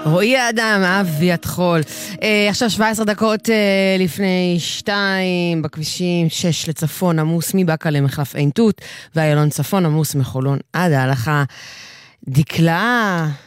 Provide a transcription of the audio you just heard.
רועי האדם, אביעד חול. עכשיו 17 דקות לפני 2 בכבישים, 6 לצפון, עמוס מבאקה למחלף עין תות, ואיילון צפון עמוס מחולון עד ההלכה. דקלה,